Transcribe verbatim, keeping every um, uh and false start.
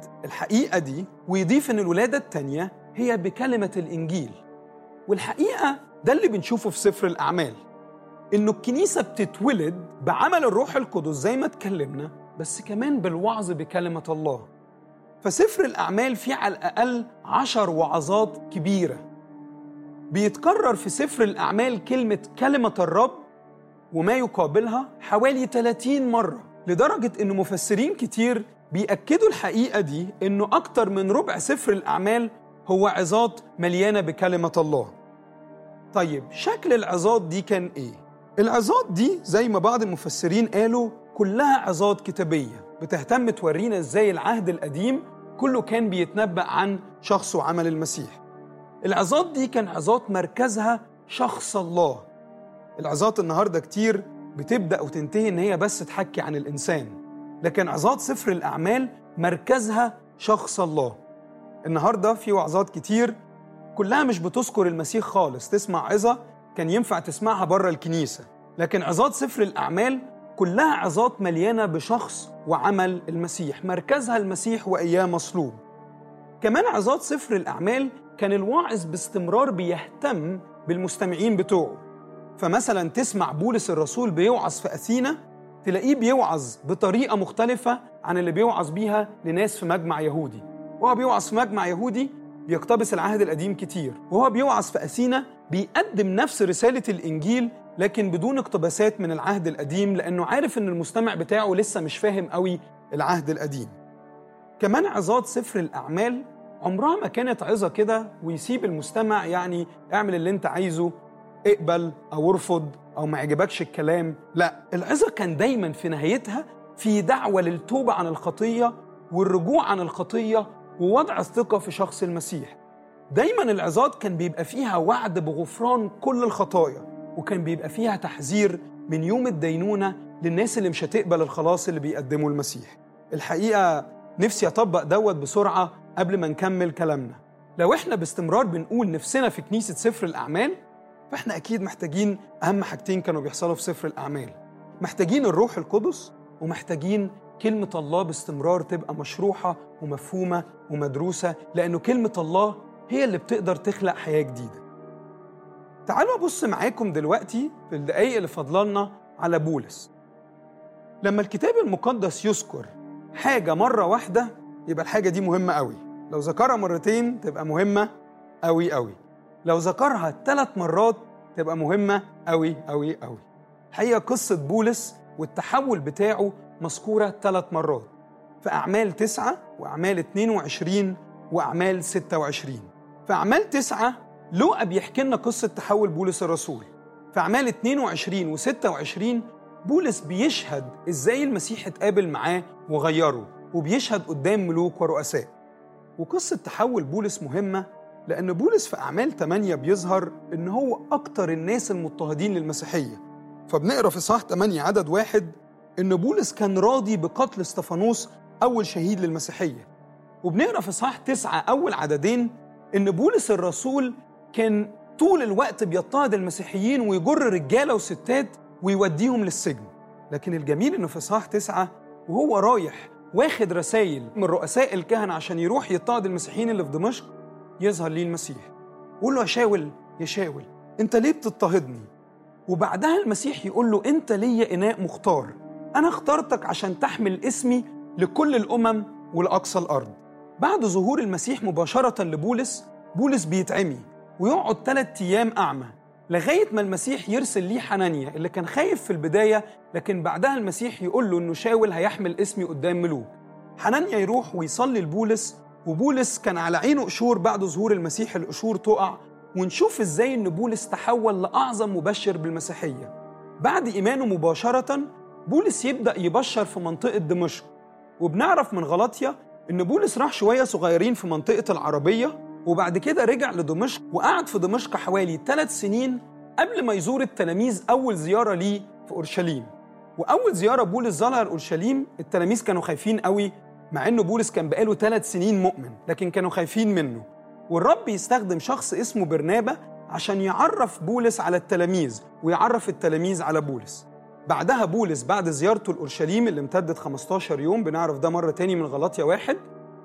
الحقيقة دي ويضيف إن الولادة التانية هي بكلمة الإنجيل. والحقيقة ده اللي بنشوفه في سفر الأعمال، إنه الكنيسة بتتولد بعمل الروح القدس زي ما اتكلمنا، بس كمان بالوعظ بكلمة الله. فسفر الأعمال فيه على الأقل عشر وعظات كبيرة. بيتكرر في سفر الأعمال كلمة كلمة الرب وما يقابلها حوالي ثلاثين مرة، لدرجة إنه مفسرين كتير بيأكدوا الحقيقة دي، إنه أكتر من ربع سفر الأعمال هو عظات مليانة بكلمة الله. طيب شكل العظات دي كان إيه؟ العظات دي زي ما بعض المفسرين قالوا كلها عظات كتابية بتهتم تورينا إزاي العهد القديم كله كان بيتنبأ عن شخص وعمل المسيح. العظات دي كان عظات مركزها شخص الله. العظات النهاردة كتير بتبدأ وتنتهي إن هي بس تحكي عن الإنسان، لكن عظات سفر الأعمال مركزها شخص الله. النهاردة في وعظات كتير كلها مش بتذكر المسيح خالص، تسمع عظة كان ينفع تسمعها بره الكنيسة، لكن عظات سفر الأعمال كلها عظات مليانة بشخص وعمل المسيح، مركزها المسيح وإياه مصلوب. كمان عظات سفر الأعمال كان الواعظ باستمرار بيهتم بالمستمعين بتوعه. فمثلا تسمع بولس الرسول بيوعظ في أثينا، تلاقيه بيوعظ بطريقة مختلفة عن اللي بيوعظ بيها لناس في مجمع يهودي. وهو بيوعظ في مجمع يهودي بيقتبس العهد القديم كتير، وهو بيوعظ في أثينا بيقدم نفس رسالة الإنجيل لكن بدون اقتباسات من العهد القديم، لأنه عارف إن المستمع بتاعه لسه مش فاهم قوي العهد القديم. كمان عظات سفر الأعمال عمرها ما كانت عظة كده ويسيب المستمع يعني اعمل اللي انت عايزه، اقبل أو ارفض أو ما عجبكش الكلام. لا، العظة كان دايما في نهايتها في دعوة للتوبة عن الخطية والرجوع عن الخطية ووضع الثقة في شخص المسيح. دايما العظات كان بيبقى فيها وعد بغفران كل الخطايا، وكان بيبقى فيها تحذير من يوم الدينونة للناس اللي مش هتقبل الخلاص اللي بيقدمه المسيح. الحقيقة نفسي أطبق دوت بسرعة قبل ما نكمل كلامنا. لو إحنا باستمرار بنقول نفسنا في كنيسة سفر الأعمال، فإحنا أكيد محتاجين أهم حاجتين كانوا بيحصلوا في سفر الأعمال. محتاجين الروح القدس، ومحتاجين كلمة الله باستمرار تبقى مشروحة ومفهومة ومدروسة، لأنه كلمة الله هي اللي بتقدر تخلق حياة جديدة. تعالوا أبص معاكم دلوقتي في الدقايق اللي فضلنا على بولس. لما الكتاب المقدس يذكر حاجة مرة واحدة يبقى الحاجة دي مهمة قوي، لو ذكرها مرتين تبقى مهمة قوي قوي، لو ذكرها ثلاث مرات تبقى مهمة قوي قوي قوي. الحقيقة قصة بولس والتحول بتاعه مذكورة ثلاث مرات في أعمال تسعة وأعمال اتنين وعشرين وأعمال ستة وعشرين. في أعمال تسعة لوقا بيحكي لنا قصة تحول بولس الرسول. في أعمال اتنين وعشرين وستة وعشرين بولس بيشهد إزاي المسيح اتقابل معاه وغيره، وبيشهد قدام ملوك ورؤساء. وقصة تحول بولس مهمة لأن بولس في أعمال ثمانية بيظهر إن هو أكتر الناس المضطهدين للمسيحية. فبنقرأ في صح ثمانية عدد واحد إن بولس كان راضي بقتل استفانوس أول شهيد للمسيحية. وبنقرأ في صح تسعة أول عددين إن بولس الرسول كان طول الوقت بيضطهد المسيحيين ويجر رجالة وستات ويوديهم للسجن. لكن الجميل إنه في صح تسعة وهو رايح واخد رسائل من رؤساء الكهنة عشان يروح يضطهد المسيحيين اللي في دمشق، يظهر ليه المسيح يقول له يا شاول يا شاول أنت ليه بتضطهدني؟ وبعدها المسيح يقول له أنت ليا إناء مختار، أنا اخترتك عشان تحمل اسمي لكل الأمم ولأقصى الأرض. بعد ظهور المسيح مباشرة لبولس، بولس بيتعمي ويقعد ثلاث أيام أعمى لغاية ما المسيح يرسل ليه حنانيا اللي كان خايف في البداية، لكن بعدها المسيح يقول له إنه شاول هيحمل اسمي قدام ملوك. حنانيا يروح ويصلي لبولس، وبولس كان على عينه قشور. بعد ظهور المسيح القشور تقع، ونشوف إزاي إن بولس تحول لأعظم مبشر بالمسيحية. بعد إيمانه مباشرة بولس يبدأ يبشر في منطقة دمشق. وبنعرف من غلاطيا إن بولس راح شوية صغيرين في منطقة العربية، وبعد كده رجع لدمشق وقعد في دمشق حوالي ثلاث سنين قبل ما يزور التلاميذ أول زيارة ليه في أورشليم. وأول زيارة بولس زارها لأورشليم التلاميذ كانوا خايفين قوي، مع إنه بولس كان بقاله ثلاث سنين مؤمن، لكن كانوا خايفين منه. والرب يستخدم شخص اسمه برنابا عشان يعرف بولس على التلاميذ ويعرف التلاميذ على بولس. بعدها بولس بعد زيارته لأورشليم اللي امتدت خمستاشر يوم، بنعرف ده مرة تاني من غلاطيا واحد،